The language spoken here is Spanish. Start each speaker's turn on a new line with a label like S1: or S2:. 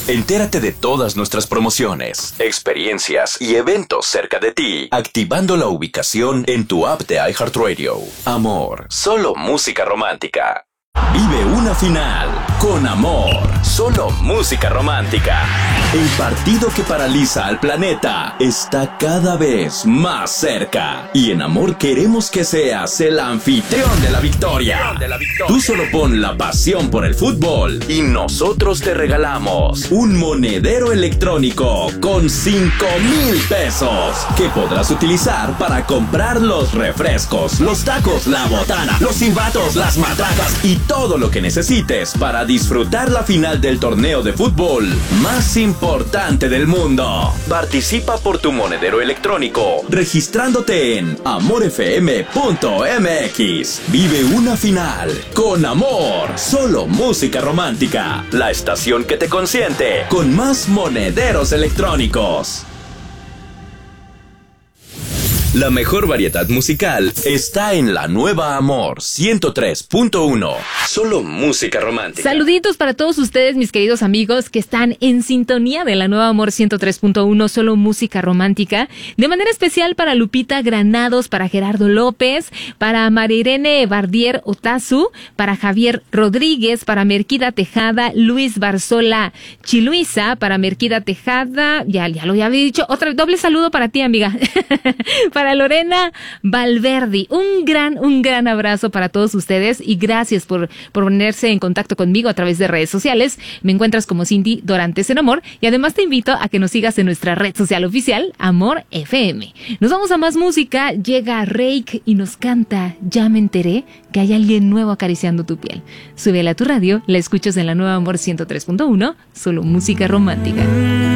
S1: Entérate de todas nuestras promociones, experiencias y eventos cerca de ti, activando la ubicación en tu app de iHeartRadio. Amor, solo música romántica. Vive una final con Amor, solo música romántica. El partido que paraliza al planeta está cada vez más cerca. Y en Amor queremos que seas el anfitrión de la victoria. Tú solo pon la pasión por el fútbol y nosotros te regalamos un monedero electrónico con 5,000 pesos que podrás utilizar para comprar los refrescos, los tacos, la botana, los silbatos, las matracas y todo lo que necesites para disfrutar la final del torneo de fútbol más importante del mundo. Participa por tu monedero electrónico registrándote en amorfm.mx. Vive una final con Amor, solo música romántica, la estación que te consiente con más monederos electrónicos. La mejor variedad musical está en la nueva Amor 103.1. Solo música romántica.
S2: Saluditos para todos ustedes, mis queridos amigos, que están en sintonía de la nueva Amor 103.1, solo música romántica. De manera especial para Lupita Granados, para Gerardo López, para Marirene Bardier Otazu, para Javier Rodríguez, para Merquida Tejada, Luis Barzola Chiluisa, para Merquida Tejada, ya lo había dicho, otra doble saludo para ti, amiga. Para Lorena Valverdi, un gran abrazo para todos ustedes y gracias por ponerse en contacto conmigo a través de redes sociales. Me encuentras como Cindy Dorantes en Amor y además te invito a que nos sigas en nuestra red social oficial, Amor FM. Nos vamos a más música, llega Reik y nos canta Ya me enteré que hay alguien nuevo acariciando tu piel. Súbela a tu radio, la escuchas en la nueva Amor 103.1, solo música romántica.